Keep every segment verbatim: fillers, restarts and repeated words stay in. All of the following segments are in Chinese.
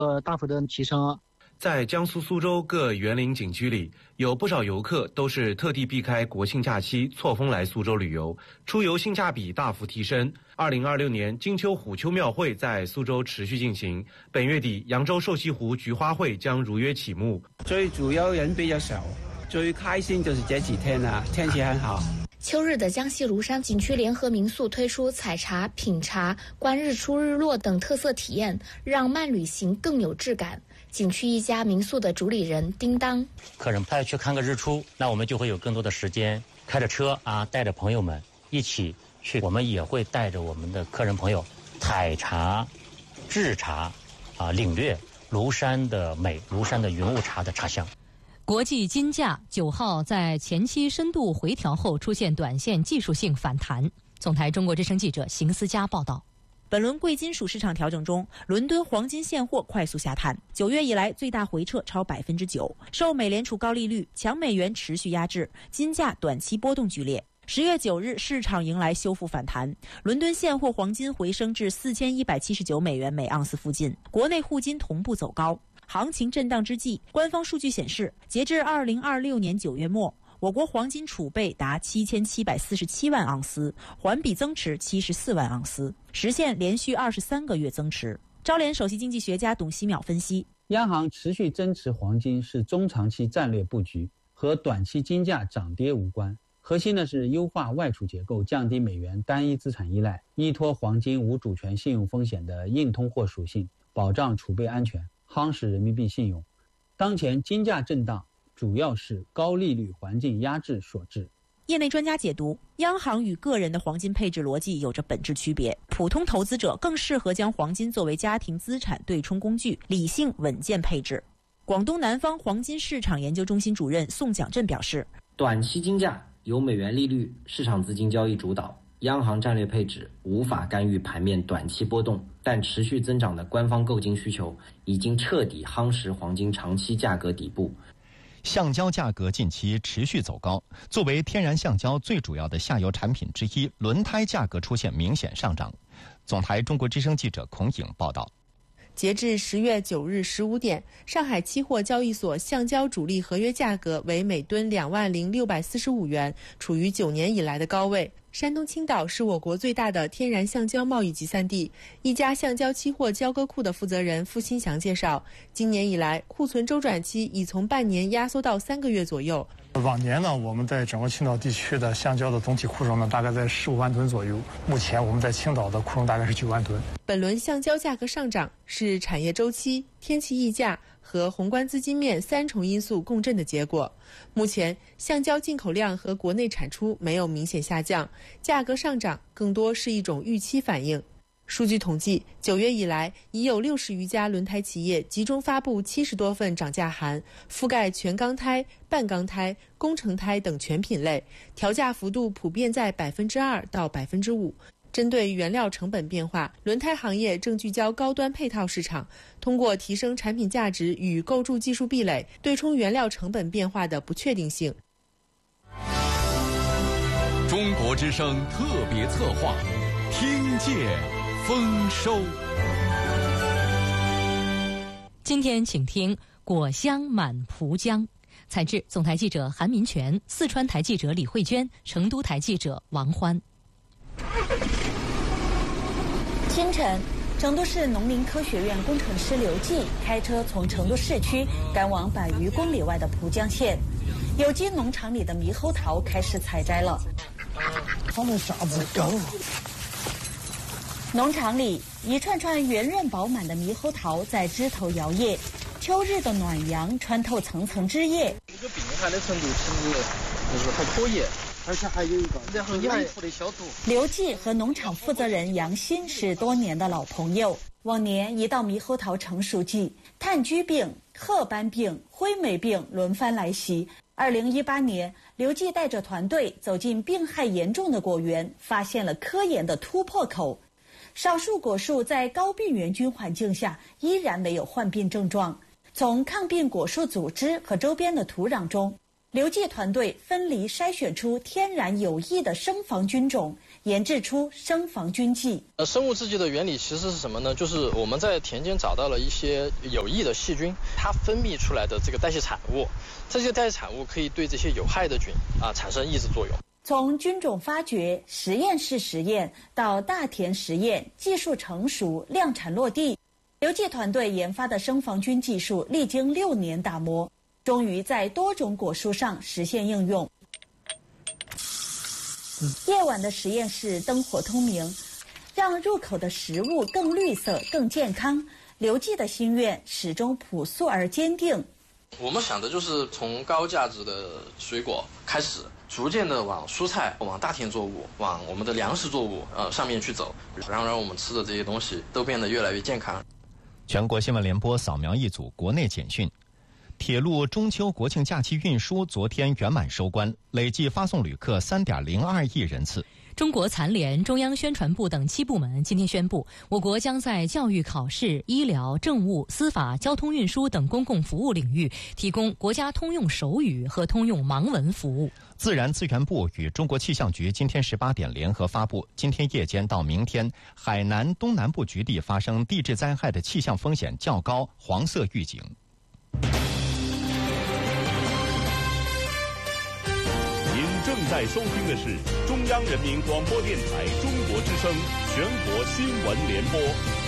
呃大幅的提升。 在江苏苏州各园林景区里，有不少游客都是特地避开国庆假期错峰来苏州旅游，出游性价比大幅提升。二零二六年金秋虎丘庙会在苏州持续进行，本月底扬州瘦西湖菊花会将如约启幕。 最主要人比较少，最开心就是这几天啊，天气很好。 秋日的江西庐山景区联合民宿推出采茶、品茶、观日出日落等特色体验，让慢旅行更有质感。景区一家民宿的主理人叮当， 客人派去看个日出，那我们就会有更多的时间开着车啊，带着朋友们一起去。我们也会带着我们的客人朋友采茶、制茶，啊，领略庐山的美，庐山的云雾茶的茶香。 国际金价九号在前期深度回调后出现短线技术性反弹。总台中国之声记者邢思佳报道。 本轮贵金属市场调整中，伦敦黄金现货快速下探，九月以来最大回撤超百分之九。受美联储高利率、强美元持续压制，金价短期波动剧烈。十月九日，市场迎来修复反弹，伦敦现货黄金回升至四千一百七十九美元每盎司附近，国内沪金同步走高。行情震荡之际，官方数据显示，截至二零二六年九月末，我国黄金储备达七千七百四十七万盎司，环比增持七十四万盎司，实现连续二十三个月增持。招联首席经济学家董希淼分析， 央行持续增持黄金是中长期战略布局，和短期金价涨跌无关。核心呢是优化外储结构，降低美元单一资产依赖，依托黄金无主权信用风险的硬通货属性，保障储备安全，夯实人民币信用。当前金价震荡主要是高利率环境压制所致。 业内专家解读，央行与个人的黄金配置逻辑有着本质区别，普通投资者更适合将黄金作为家庭资产对冲工具，理性稳健配置。广东南方黄金市场研究中心主任宋蒋振表示， 短期金价由美元利率、市场资金交易主导，央行战略配置无法干预盘面短期波动，但持续增长的官方购金需求已经彻底夯实黄金长期价格底部。 橡胶价格近期持续走高，作为天然橡胶最主要的下游产品之一，轮胎价格出现明显上涨。总台中国之声记者孔颖报道。 截至十月九日十五点，上海期货交易所橡胶主力合约价格为每吨两万零六百四十五元，处于九年以来的高位。山东青岛是我国最大的天然橡胶贸易集散地。一家橡胶期货交割库的负责人付新祥介绍，今年以来库存周转期已从半年压缩到三个月左右。 往年呢，我们在整个青岛地区的橡胶的总体库容呢，大概在十五万吨左右。目前我们在青岛的库容大概是九万吨。 本轮橡胶价格上涨是产业周期、天气溢价和宏观资金面三重因素共振的结果。目前橡胶进口量和国内产出没有明显下降，价格上涨更多是一种预期反应。数据统计，九月以来，已有六十余家轮胎企业集中发布七十多份涨价函，覆盖全钢胎、半钢胎、工程胎等全品类，调价幅度普遍在百分之二到百分之五。针对原料成本变化，轮胎行业正聚焦高端配套市场，通过提升产品价值与构筑技术壁垒，对冲原料成本变化的不确定性。 中国之声特别策划，听见丰收。 今天请听《果香满蒲江》，采制总台记者韩民权，四川台记者李慧娟，成都台记者王欢。 清晨，成都市农林科学院工程师刘继开车从成都市区赶往百余公里外的蒲江县，有机农场里的猕猴桃开始采摘了。 它们啥子高？ 农场里一串串圆润饱满的猕猴桃在枝头摇曳，秋日的暖阳穿透层层枝叶。 这个病害的程度其实就是还可以。而且还有一个，然后养土的消毒。 刘继和农场负责人杨鑫是多年的老朋友。往年一到猕猴桃成熟季，炭疽病、褐斑病、灰霉病轮番来袭。二零一八年，刘继带着团队走进病害严重的果园，发现了科研的突破口。少数果树在高病原菌环境下依然没有患病症状。从抗病果树组织和周边的土壤中， 刘记团队分离筛选出天然有益的生防菌种，研制出生防菌剂。 呃，生物制剂的原理其实是什么呢？就是我们在田间找到了一些有益的细菌，它分泌出来的这个代谢产物，这些代谢产物可以对这些有害的菌啊产生抑制作用。 从菌种发掘、实验室实验到大田实验，技术成熟、量产落地，刘记团队研发的生防菌技术历经六年打磨，终于在多种果蔬上实现应用。夜晚的实验室灯火通明，让入口的食物更绿色、更健康。刘记的心愿始终朴素而坚定。 我们想的就是从高价值的水果开始，逐渐的往蔬菜、往大田作物、往我们的粮食作物呃上面去走，然后让我们吃的这些东西都变得越来越健康。 全国新闻联播扫描一组国内简讯。铁路中秋国庆假期运输昨天圆满收官，累计发送旅客 三点零二亿人次。 中国残联、中央宣传部等七部门今天宣布，我国将在教育、考试、医疗、政务、司法、交通运输等公共服务领域提供国家通用手语和通用盲文服务。 自然资源部与中国气象局今天十八点联合发布，今天夜间到明天，海南东南部局地发生地质灾害的气象风险较高，黄色预警。 您正在收听的是中央人民广播电台中国之声全国新闻联播。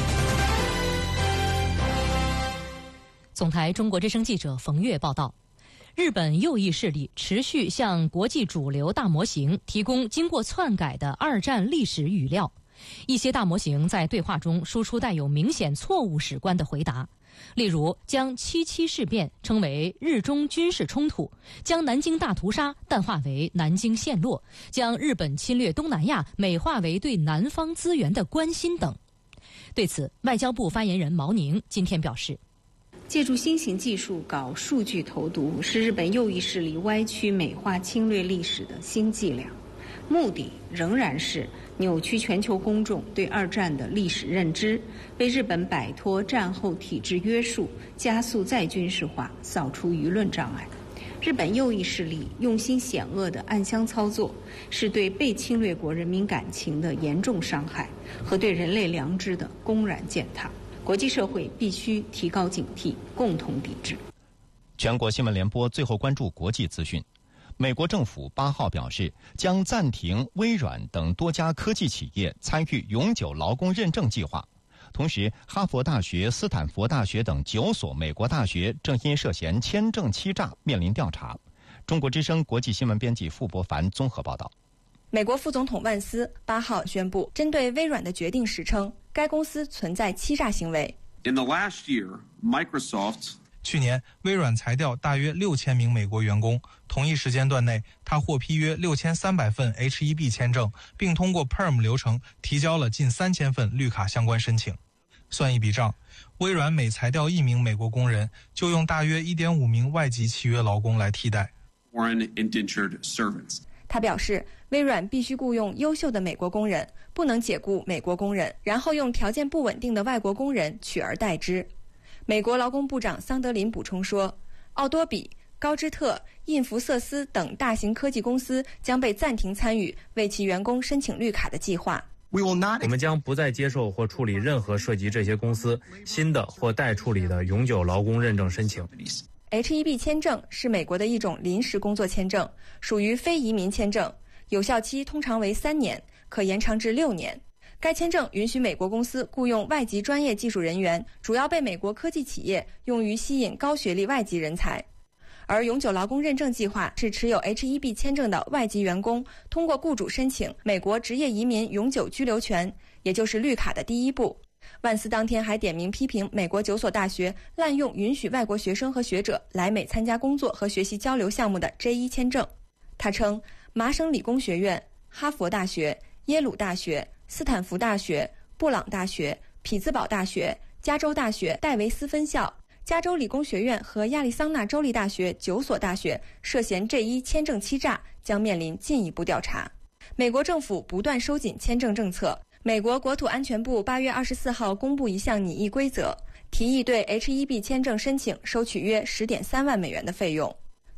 总台中国之声记者冯月报道，日本右翼势力持续向国际主流大模型提供经过篡改的二战历史语料，一些大模型在对话中输出带有明显错误史观的回答。例如，将七七事变称为日中军事冲突，将南京大屠杀淡化为南京陷落，将日本侵略东南亚美化为对南方资源的关心等。对此，外交部发言人毛宁今天表示， 借助新型技术搞数据投毒，是日本右翼势力歪曲美化侵略历史的新伎俩，目的仍然是扭曲全球公众对二战的历史认知，为日本摆脱战后体制约束、加速再军事化扫除舆论障碍。日本右翼势力用心险恶的暗箱操作，是对被侵略国人民感情的严重伤害和对人类良知的公然践踏。国际社会必须提高警惕，共同抵制。 全国新闻联播最后关注国际资讯。美国政府八号表示，将暂停微软等多家科技企业参与永久劳工认证计划。同时，哈佛大学、斯坦福大学等九所美国大学正因涉嫌签证欺诈面临调查。中国之声国际新闻编辑傅伯凡综合报道。 美国副总统万斯八号宣布，针对微软的决定时称，该公司存在欺诈行为。 In the last year, Microsoft 去年，微软裁掉大约六千名美国员工。同一时间段内，他获批约六千三百份 H 一 B 签证，并通过 Perm 流程提交了近三千份绿卡相关申请。算一笔账，微软每裁掉一名美国工人，就用大约 一点五名外籍契约劳工来替代。 Foreign indentured servants。 他表示，微软必须雇佣优秀的美国工人，不能解雇美国工人，然后用条件不稳定的外国工人取而代之。美国劳工部长桑德林补充说，奥多比、高芝特、印福瑟斯等大型科技公司将被暂停参与为其员工申请绿卡的计划。 我们将不再接受或处理任何涉及这些公司新的或待处理的永久劳工认证申请。 H 一 B 签证是美国的一种临时工作签证，属于非移民签证，有效期通常为三年，可延长至六年。该签证允许美国公司雇佣外籍专业技术人员，主要被美国科技企业用于吸引高学历外籍人才。而永久劳工认证计划是持有 H 一 B 签证的外籍员工通过雇主申请美国职业移民永久居留权，也就是绿卡的第一步。万斯当天还点名批评美国九所大学滥用允许外国学生和学者来美参加工作和学习交流项目的 J 一 签证。他称，麻省理工学院、哈佛大学、耶鲁大学、斯坦福大学、布朗大学、匹兹堡大学、加州大学戴维斯分校、加州理工学院和亚利桑那州立大学九所大学涉嫌 J 一 签证欺诈，将面临进一步调查。美国政府不断收紧签证政策。美国国土安全部八月二十四号公布一项拟议规则，提议对 H 一 B 签证申请收取约 十点三万美元的费用。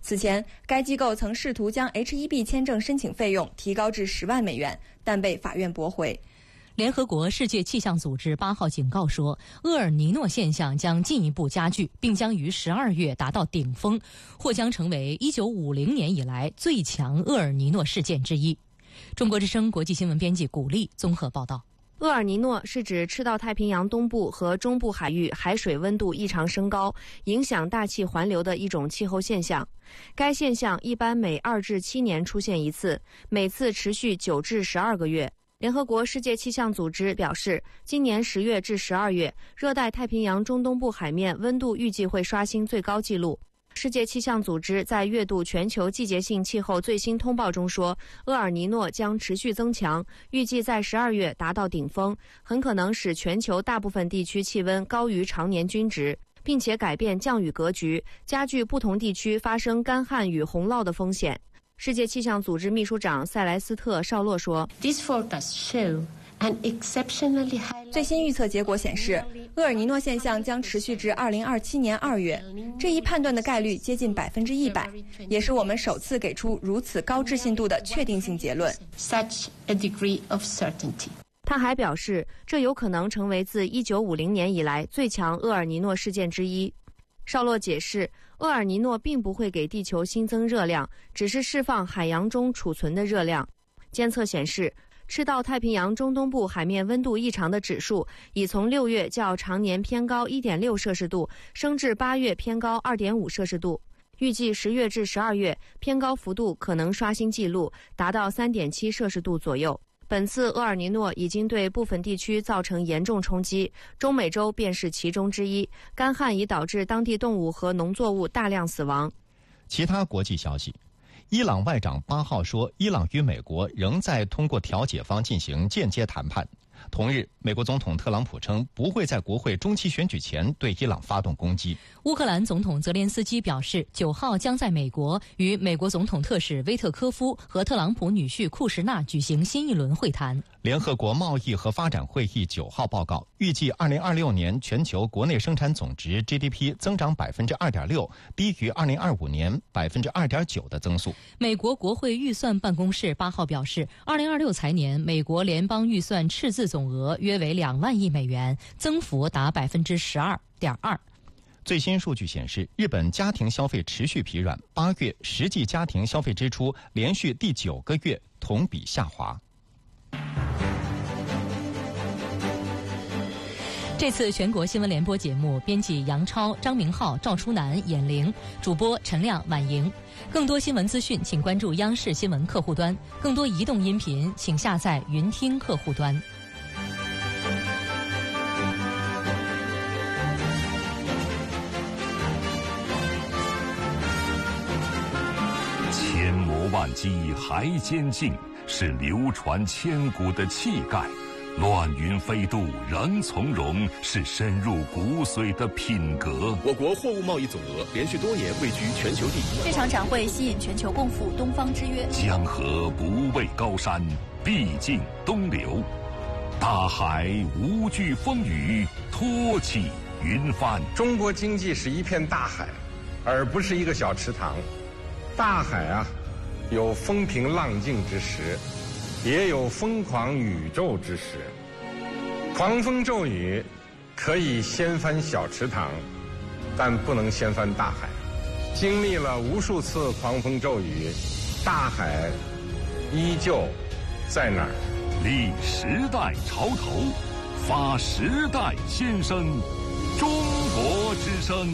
此前，该机构曾试图将 H 一 B 签证申请费用提高至十万美元，但被法院驳回。 联合国世界气象组织八号警告说，厄尔尼诺现象将进一步加剧，并将于十二月达到顶峰，或将成为一九五零年以来最强厄尔尼诺事件之一。中国之声国际新闻编辑古丽综合报道。 厄尔尼诺是指赤道太平洋东部和中部海域海水温度异常升高，影响大气环流的一种气候现象。该现象一般每二至七年出现一次，每次持续九至十二个月。联合国世界气象组织表示，今年十月至十二月，热带太平洋中东部海面温度预计会刷新最高纪录。世界气象组织在月度全球季节性气候最新通报中说，厄尔尼诺将持续增强，预计在十二月达到顶峰，很可能使全球大部分地区气温高于常年均值，并且改变降雨格局，加剧不同地区发生干旱与洪涝的风险。世界气象组织秘书长塞莱斯特·绍洛说， 最新预测结果显示，厄尔尼诺现象将持续至二零二七年二月，这一判断的概率接近百分之一百，也是我们首次给出如此高置信度的确定性结论。 他还表示，这有可能成为自一九五零年以来最强厄尔尼诺事件之一。绍洛解释，厄尔尼诺并不会给地球新增热量，只是释放海洋中储存的热量。监测显示，赤道太平洋中东部海面温度异常的指数已从六月较常年偏高 一点六摄氏度升至八月偏高 二点五摄氏度，预计十月至十二月偏高幅度可能刷新纪录，达到 三点七摄氏度左右。本次厄尔尼诺已经对部分地区造成严重冲击，中美洲便是其中之一。干旱已导致当地动物和农作物大量死亡。 其他国际消息，伊朗外长八号说，伊朗与美国仍在通过调解方进行间接谈判。同日，美国总统特朗普称不会在国会中期选举前对伊朗发动攻击。 乌克兰总统泽连斯基表示，九号将在美国与美国总统特使威特科夫和特朗普女婿库什纳举行新一轮会谈。 联合国贸易和发展会议九号报告，预计二零二六年全球国内生产总值 G D P 增长百分之二点六，低于二零二五年百分之二点九的增速。 美国国会预算办公室八号表示，二零二六财年美国联邦预算赤字总额约为两万亿美元，增幅达百分之十二点二。 最新数据显示，日本家庭消费持续疲软，八月实际家庭消费支出连续第九个月同比下滑。 这次全国新闻联播节目，编辑杨超、张明浩、赵初南、闫玲，主播陈亮、婉莹。更多新闻资讯，请关注央视新闻客户端；更多移动音频，请下载云听客户端。 千磨万击还坚劲，是流传千古的气概。乱云飞渡仍从容，是深入骨髓的品格。 我国货物贸易总额连续多年位居全球第一。 这场展会吸引全球共赴东方之约。 江河不畏高山，必尽东流。大海无惧风雨，托起云帆。 中国经济是一片大海，而不是一个小池塘。大海啊，有风平浪静之时，也有疯狂宇宙之时。狂风骤雨可以掀翻小池塘，但不能掀翻大海。经历了无数次狂风骤雨，大海依旧在那儿。 立时代潮头，发时代先声。中国之声。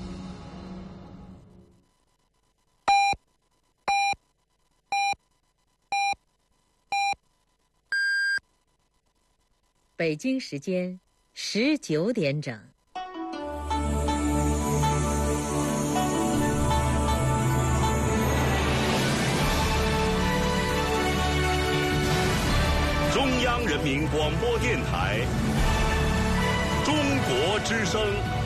北京时间十九点整。 中央人民广播电台，中国之声。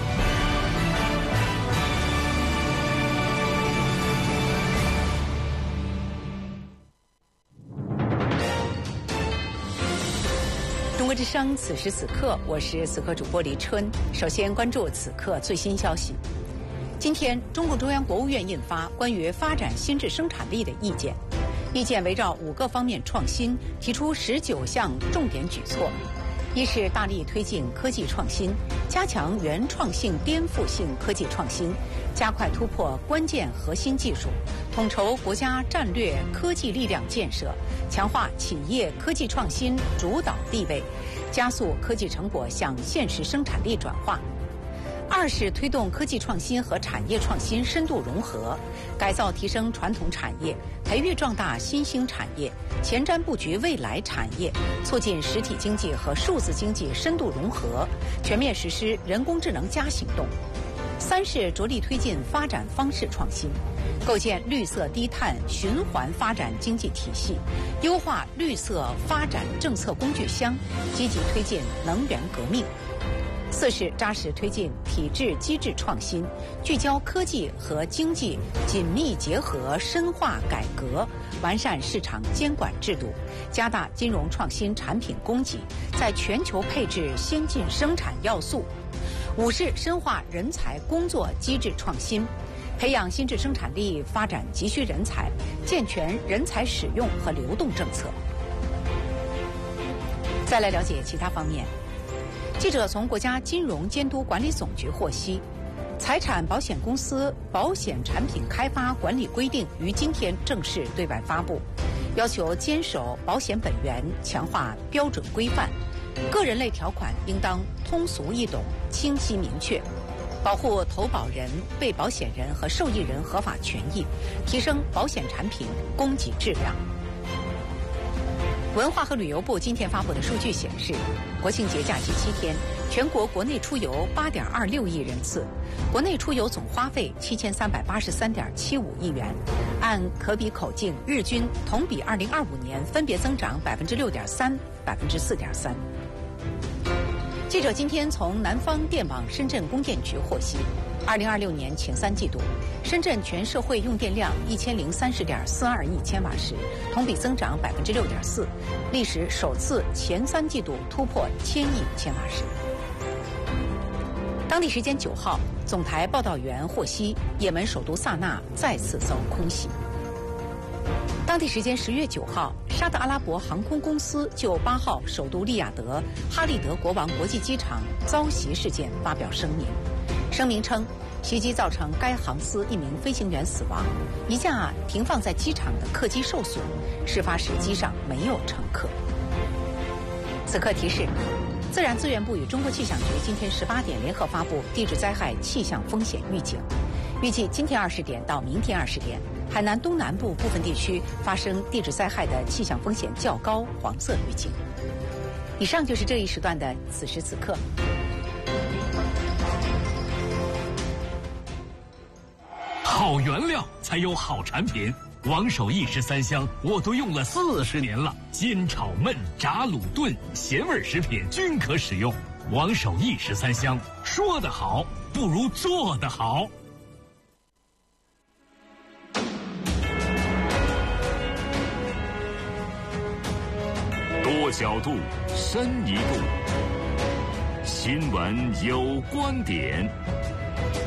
中国之声，此时此刻，我是此刻主播李春。首先关注此刻最新消息。 今天，中共中央国务院印发关于发展新质生产力的意见，意见围绕五个方面创新，提出十九项重点举措。一是大力推进科技创新，加强原创性、颠覆性科技创新，加快突破关键核心技术，统筹国家战略科技力量建设，强化企业科技创新主导地位，加速科技成果向现实生产力转化。二是推动科技创新和产业创新深度融合，改造提升传统产业，培育壮大新兴产业，前瞻布局未来产业，促进实体经济和数字经济深度融合，全面实施人工智能加行动。三是着力推进发展方式创新，构建绿色低碳循环发展经济体系，优化绿色发展政策工具箱，积极推进能源革命。四是扎实推进体制机制创新，聚焦科技和经济紧密结合，深化改革，完善市场监管制度，加大金融创新产品供给，在全球配置先进生产要素。五是深化人才工作机制创新，培养新质生产力发展急需人才，健全人才使用和流动政策。再来了解其他方面。记者从国家金融监督管理总局获悉，财产保险公司保险产品开发管理规定于今天正式对外发布，要求坚守保险本源，强化标准规范，个人类条款应当通俗易懂、清晰明确，保护投保人、被保险人和受益人合法权益，提升保险产品供给质量。文化和旅游部今天发布的数据显示，国庆节假期七天，全国国内出游八点二六亿人次，国内出游总花费七千三百八十三点七五亿元，按可比口径，日均同比二零二五年分别增长百分之六点三、百分之四点三。记者今天从南方电网深圳供电局获悉，二零二六年前三季度，深圳全社会用电量一千零三十点四二亿千瓦时，同比增长百分之六点四，历史首次前三季度突破千亿千瓦时。当地时间九号，总台报道员获悉，也门首都萨那再次遭空袭。当地时间十月九号，沙特阿拉伯航空公司就八号首都利雅得哈利德国王国际机场遭袭事件发表声明。声明称，袭击造成该航司一名飞行员死亡，一架停放在机场的客机受损，事发时机上没有乘客。此刻提示，自然资源部与中国气象局今天十八点联合发布地质灾害气象风险预警，预计今天二十点到明天二十点，海南东南部部分地区发生地质灾害的气象风险较高黄色预警。以上就是这一时段的此时此刻。 好原料才有好产品，王守义十三香我都用了四十年了，煎炒焖炸卤炖咸味食品均可使用。王守义十三香，说得好不如做得好。 多角度，深一度，新闻有观点。